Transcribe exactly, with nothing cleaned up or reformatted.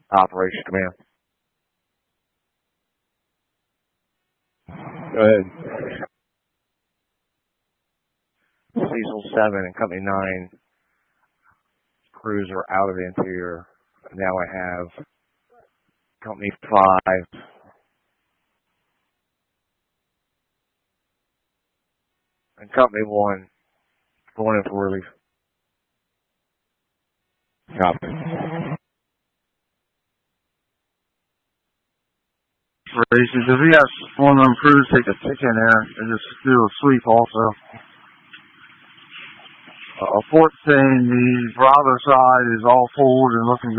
Operation Command. Go ahead. Cecil seven and Company nine crews are out of the interior. Now I have Company five and Company one going in for relief. Copy. Races. If we got one of them crews take a tick in there and just do a sweep also. Uh, fourth thing, the Bravo side is all forward and looking